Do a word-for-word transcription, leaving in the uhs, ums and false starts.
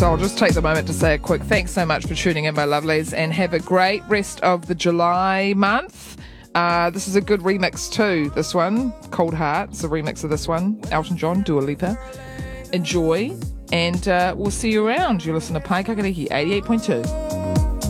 So I'll just take the moment to say a quick thanks so much for tuning in, my lovelies, and have a great rest of the July month. Uh, this is a good remix too, this one. Cold Heart is a remix of this one. Elton John, Dua Lipa. Enjoy, and uh, we'll see you around. You listen to Pai Kakarihi eighty-eight point two.